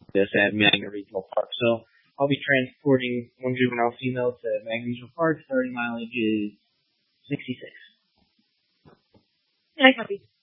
this at Magna Regional Park. So I'll be transporting one juvenile female to Magna Regional Park. Starting mileage is 66. I copy.